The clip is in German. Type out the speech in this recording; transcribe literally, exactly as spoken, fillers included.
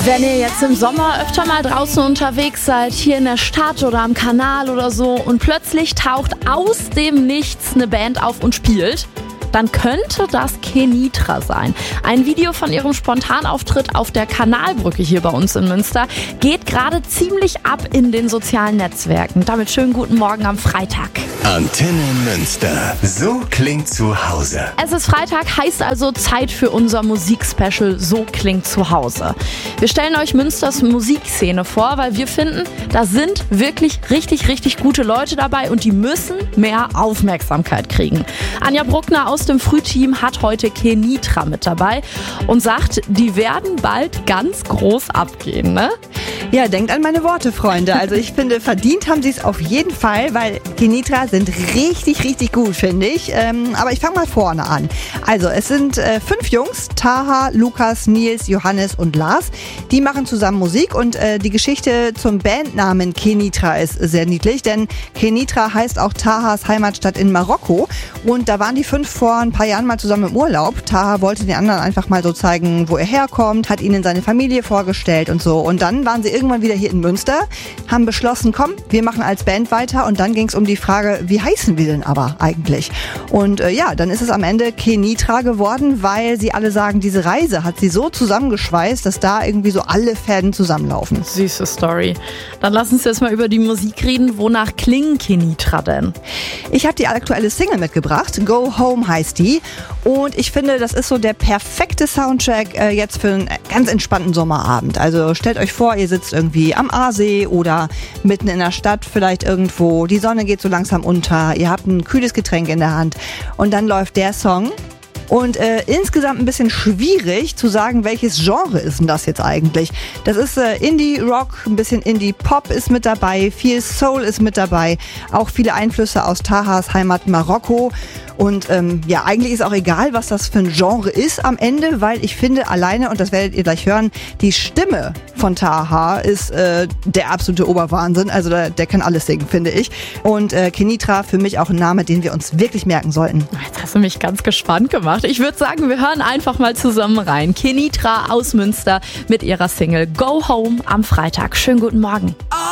Wenn ihr jetzt im Sommer öfter mal draußen unterwegs seid, hier in der Stadt oder am Kanal oder so, und plötzlich taucht aus dem Nichts eine Band auf und spielt, dann könnte das Kenitra sein. Ein Video von ihrem Spontanauftritt auf der Kanalbrücke hier bei uns in Münster geht gerade ziemlich ab in den sozialen Netzwerken. Damit schönen guten Morgen am Freitag. Antenne Münster. So klingt zu Hause. Es ist Freitag, heißt also Zeit für unser Musikspecial So klingt zu Hause. Wir stellen euch Münsters Musikszene vor, weil wir finden, da sind wirklich richtig, richtig gute Leute dabei und die müssen mehr Aufmerksamkeit kriegen. Anja Bruckner aus dem Frühteam hat heute Kenitra mit dabei und sagt, die werden bald ganz groß abgehen, ne? Ja, denkt an meine Worte, Freunde. Also ich finde, verdient haben sie es auf jeden Fall, weil Kenitra sind richtig, richtig gut, finde ich. Ähm, aber ich fange mal vorne an. Also es sind äh, fünf Jungs, Taha, Lukas, Nils, Johannes und Lars. Die machen zusammen Musik und äh, die Geschichte zum Bandnamen Kenitra ist sehr niedlich, denn Kenitra heißt auch Tahas Heimatstadt in Marokko. Und da waren die fünf vor ein paar Jahren mal zusammen im Urlaub. Taha wollte den anderen einfach mal so zeigen, wo er herkommt, hat ihnen seine Familie vorgestellt und so. Und dann waren sie irgendwann wieder hier in Münster, haben beschlossen, komm, wir machen als Band weiter. Und dann ging es um die Frage, wie heißen wir denn aber eigentlich? Und äh, ja, dann ist es am Ende Kenitra geworden, weil sie alle sagen, diese Reise hat sie so zusammengeschweißt, dass da irgendwie so alle Fäden zusammenlaufen. Süße Story. Dann lass uns jetzt mal über die Musik reden. Wonach klingen Kenitra denn? Ich habe die aktuelle Single mitgebracht, Go Home heißt die. Und ich finde, das ist so der perfekte Soundtrack äh, jetzt für einen ganz entspannten Sommerabend. Also stellt euch vor, ihr sitzt irgendwie am Aasee oder mitten in der Stadt vielleicht irgendwo. Die Sonne geht so langsam unter, ihr habt ein kühles Getränk in der Hand und dann läuft der Song. Und äh, insgesamt ein bisschen schwierig zu sagen, welches Genre ist denn das jetzt eigentlich? Das ist äh, Indie-Rock, ein bisschen Indie-Pop ist mit dabei, viel Soul ist mit dabei, auch viele Einflüsse aus Tahas Heimat Marokko. Und ähm, ja, eigentlich ist auch egal, was das für ein Genre ist am Ende, weil ich finde alleine, und das werdet ihr gleich hören, die Stimme von Taha ist äh, der absolute Oberwahnsinn. Also der, der kann alles singen, finde ich. Und äh, Kenitra für mich auch ein Name, den wir uns wirklich merken sollten. Jetzt hast du mich ganz gespannt gemacht. Ich würde sagen, wir hören einfach mal zusammen rein. Kenitra aus Münster mit ihrer Single Go Home am Freitag. Schönen guten Morgen.